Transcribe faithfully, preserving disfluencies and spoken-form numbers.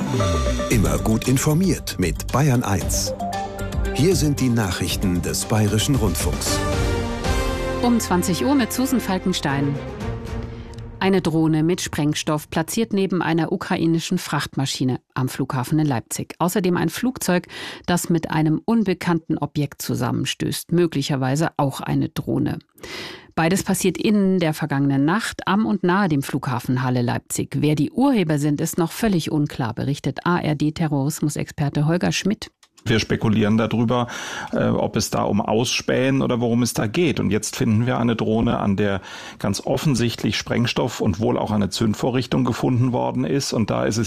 Immer gut informiert mit Bayern eins. Hier sind die Nachrichten des Bayerischen Rundfunks. Um zwanzig Uhr mit Susan Falkenstein. Eine Drohne mit Sprengstoff platziert neben einer ukrainischen Frachtmaschine am Flughafen in Leipzig. Außerdem ein Flugzeug, das mit einem unbekannten Objekt zusammenstößt. Möglicherweise auch eine Drohne. Beides passiert in der vergangenen Nacht am und nahe dem Flughafen Halle Leipzig. Wer die Urheber sind, ist noch völlig unklar, berichtet A R D-Terrorismusexperte Holger Schmidt. Wir spekulieren darüber, äh, ob es da um Ausspähen oder worum es da geht. Und jetzt finden wir eine Drohne, an der ganz offensichtlich Sprengstoff und wohl auch eine Zündvorrichtung gefunden worden ist. Und da ist es